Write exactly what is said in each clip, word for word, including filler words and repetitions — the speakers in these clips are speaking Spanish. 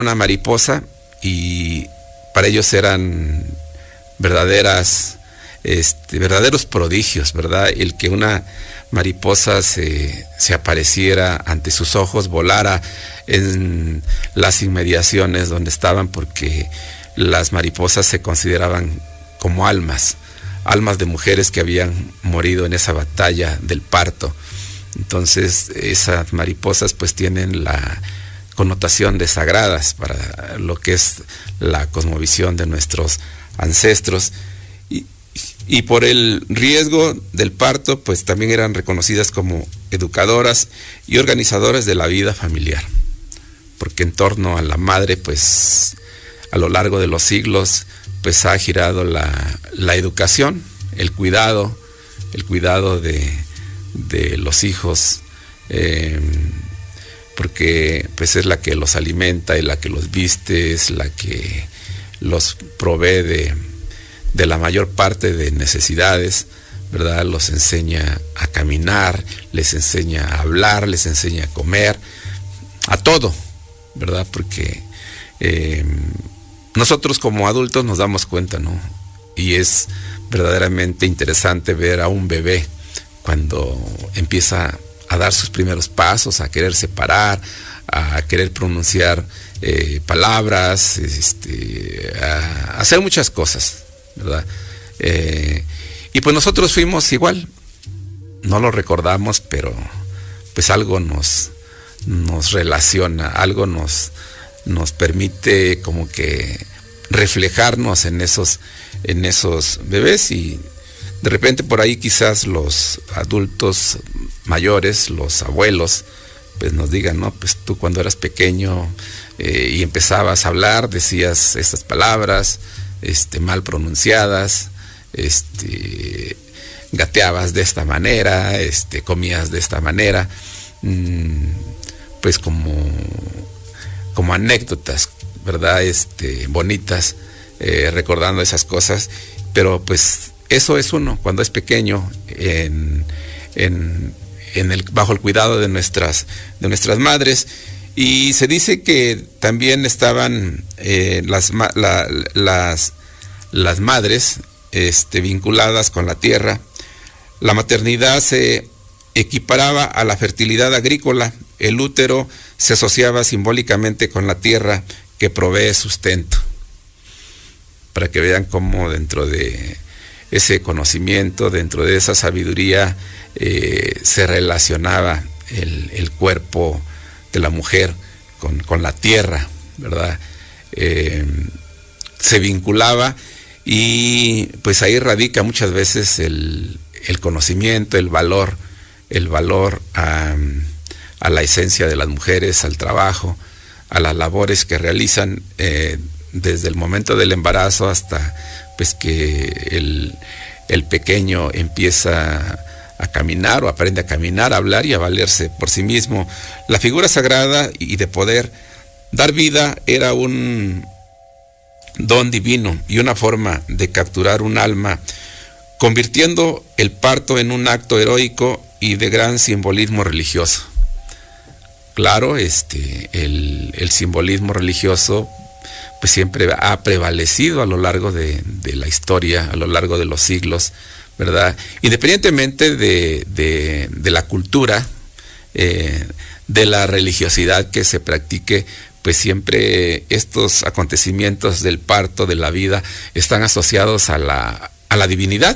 una mariposa y para ellos eran verdaderas, este, verdaderos prodigios, ¿verdad? El que una mariposa se, se apareciera ante sus ojos, volara en las inmediaciones donde estaban, porque las mariposas se consideraban como almas, almas de mujeres que habían morido en esa batalla del parto. Entonces esas mariposas pues tienen la connotación de sagradas para lo que es la cosmovisión de nuestros ancestros, y, y por el riesgo del parto pues también eran reconocidas como educadoras y organizadoras de la vida familiar, porque en torno a la madre pues a lo largo de los siglos pues ha girado la, la educación, el cuidado, el cuidado de, de los hijos, eh, porque pues es la que los alimenta y la que los viste, es la que los provee de, de la mayor parte de necesidades, ¿verdad? Los enseña a caminar, les enseña a hablar, les enseña a comer, a todo, ¿verdad? Porque eh, nosotros como adultos nos damos cuenta, ¿no? Y es verdaderamente interesante ver a un bebé cuando empieza a dar sus primeros pasos, a quererse parar, a querer pronunciar eh, palabras, este, a hacer muchas cosas, ¿verdad? Eh, y pues nosotros fuimos igual, no lo recordamos, pero pues algo nos, nos relaciona, algo nos, nos permite como que reflejarnos en esos, en esos bebés, y de repente por ahí quizás los adultos mayores, los abuelos, pues nos digan, ¿no? Pues tú cuando eras pequeño eh, y empezabas a hablar, decías estas palabras este, mal pronunciadas, este, gateabas de esta manera, este, comías de esta manera, mmm, pues como, como anécdotas, ¿verdad? Este, bonitas, eh, recordando esas cosas, pero pues eso es uno cuando es pequeño, en, en, en el, bajo el cuidado de nuestras, de nuestras madres. Y se dice que también estaban eh, las, la, las, las madres este, vinculadas con la tierra. La maternidad se equiparaba a la fertilidad agrícola. El útero se asociaba simbólicamente con la tierra que provee sustento. Para que vean cómo dentro de ese conocimiento, dentro de esa sabiduría, eh, se relacionaba el, el cuerpo de la mujer con, con la tierra, ¿verdad? Eh, se vinculaba, y pues ahí radica muchas veces el, el conocimiento, el valor, el valor a, a la esencia de las mujeres, al trabajo, a las labores que realizan eh, desde el momento del embarazo hasta pues que el, el pequeño empieza a caminar o aprende a caminar, a hablar y a valerse por sí mismo. La figura sagrada y de poder dar vida era un don divino y una forma de capturar un alma, convirtiendo el parto en un acto heroico y de gran simbolismo religioso. Claro, este, el, el simbolismo religioso pues siempre ha prevalecido a lo largo de, de la historia, a lo largo de los siglos, ¿verdad? Independientemente de, de, de la cultura, eh, de la religiosidad que se practique, pues siempre estos acontecimientos del parto, de la vida, están asociados a la, a la divinidad,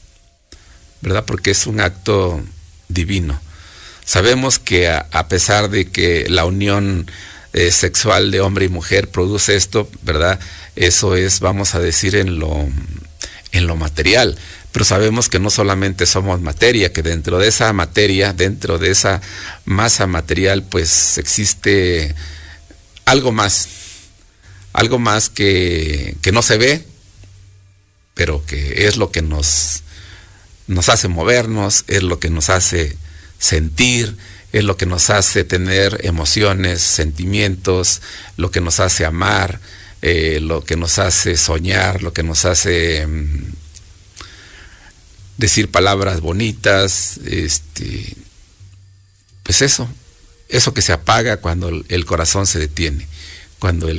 ¿verdad? Porque es un acto divino. Sabemos que a, a pesar de que la unión Eh, sexual de hombre y mujer produce esto, ¿verdad? Eso es, vamos a decir, en lo, en lo material, pero sabemos que no solamente somos materia, que dentro de esa materia, dentro de esa masa material, pues existe algo más, algo más que, que no se ve, pero que es lo que nos, nos hace movernos, es lo que nos hace sentir, es lo que nos hace tener emociones, sentimientos, lo que nos hace amar, eh, lo que nos hace soñar, lo que nos hace um, decir palabras bonitas, este, pues eso, eso que se apaga cuando el corazón se detiene, cuando el